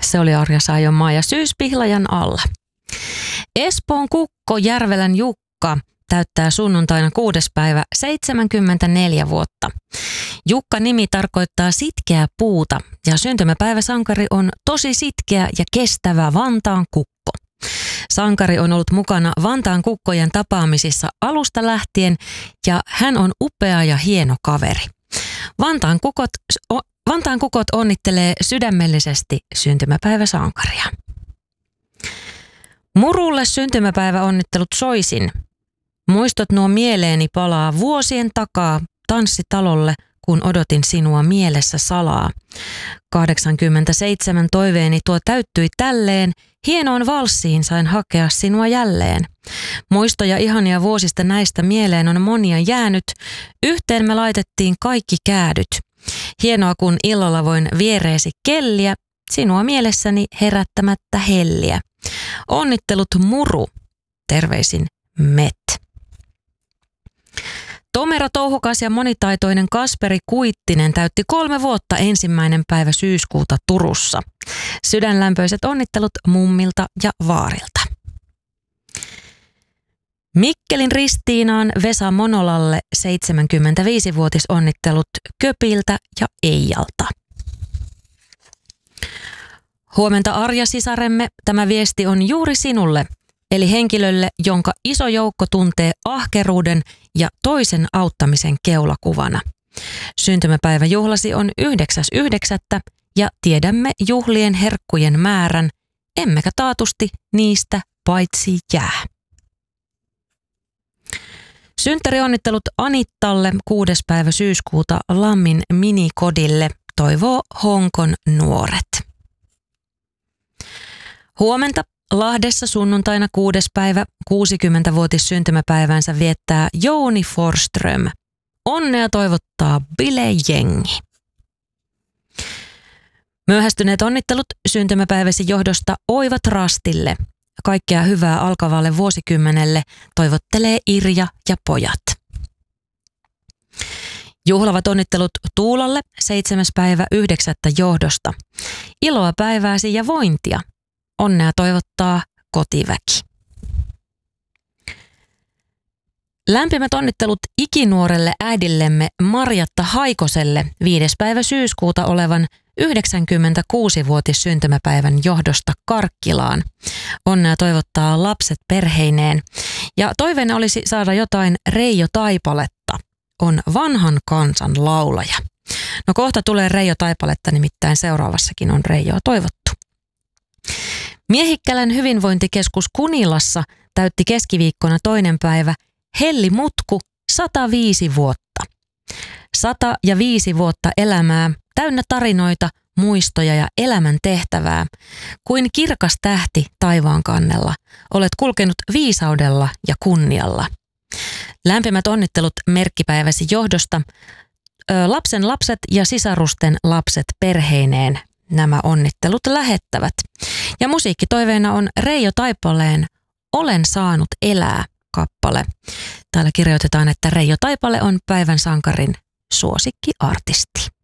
Se oli Arja Saijonmaa ja Syyspihlajan alla. Espoon Kukko Järvelän Jukka täyttää sunnuntaina 6. päivä 74 vuotta. Jukka-nimi tarkoittaa sitkeää puuta ja syntymäpäiväsankari on tosi sitkeä ja kestävä Vantaan kukko. Sankari on ollut mukana Vantaan kukkojen tapaamisissa alusta lähtien ja hän on upea ja hieno kaveri. Vantaan kukot onnittelee sydämellisesti syntymäpäiväsankaria. Murulle syntymäpäiväonnittelut soisin. Muistot nuo mieleeni palaa vuosien takaa tanssitalolle, kun odotin sinua mielessä salaa. 87 toiveeni tuo täyttyi tälleen, hienoon valssiin sain hakea sinua jälleen. Muistoja ihania vuosista näistä mieleen on monia jäänyt, yhteen me laitettiin kaikki käädyt. Hienoa kun illalla voin viereesi kelliä, sinua mielessäni herättämättä helliä. Onnittelut Muru, terveisin Met. Tomera touhukas ja monitaitoinen Kasperi Kuittinen täytti 3 vuotta 1. päivä syyskuuta Turussa. Sydänlämpöiset onnittelut mummilta ja vaarilta. Mikkelin Ristiinaan Vesa Monolalle 75-vuotisonnittelut Köpiltä ja Eijalta. Huomenta Arja sisaremme, tämä viesti on juuri sinulle, eli henkilölle, jonka iso joukko tuntee ahkeruuden ja toisen auttamisen keulakuvana. Syntymäpäiväjuhlasi on 9.9. ja tiedämme juhlien herkkujen määrän, emmekä taatusti niistä paitsi jää. Synttärionnittelut Anittalle 6. päivä syyskuuta Lammin minikodille, toivoo Honkon nuoret. Huomenta Lahdessa sunnuntaina 6. päivä 60-vuotis syntymäpäivänsä viettää Jouni Forström. Onnea toivottaa bilejengi. Myöhästyneet onnittelut syntymäpäiväsi johdosta Oivat Rastille. Kaikkea hyvää alkavalle vuosikymmenelle toivottelee Irja ja pojat. Juhlavat onnittelut Tuulalle 7. päivä 9. johdosta. Iloa päivääsi ja vointia. Onnea toivottaa kotiväki. Lämpimät onnittelut ikinuorelle äidillemme Marjatta Haikoselle 5. päivä syyskuuta olevan 96-vuotis syntymäpäivän johdosta Karkkilaan. Onnea toivottaa lapset perheineen. Ja toiveena olisi saada jotain Reijo Taipaletta. On vanhan kansan laulaja. No kohta tulee Reijo Taipaletta, nimittäin seuraavassakin on Reijoa toivottu. Miehikkälän hyvinvointikeskus Kunilassa täytti keskiviikkona 2. päivä Helli Mutku 105 vuotta. 105 vuotta elämää, täynnä tarinoita, muistoja ja elämän tehtävää. Kuin kirkas tähti taivaan kannella, olet kulkenut viisaudella ja kunnialla. Lämpimät onnittelut merkkipäiväsi johdosta, lapsen lapset ja sisarusten lapset perheineen. Nämä onnittelut lähettävät. Ja musiikkitoiveena on Reijo Taipaleen Olen saanut elää -kappale. Täällä kirjoitetaan, että Reijo Taipale on päivän sankarin suosikkiartisti.